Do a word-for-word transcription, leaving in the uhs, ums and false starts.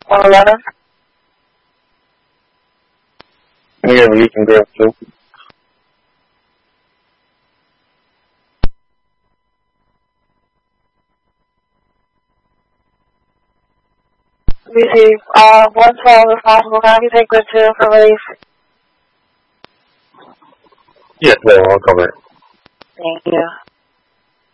one eleven. Yeah, we can grab two. Receive. Uh, one twelve if possible. Can you take good two for release? Yes, no, I'll cover it. Thank you.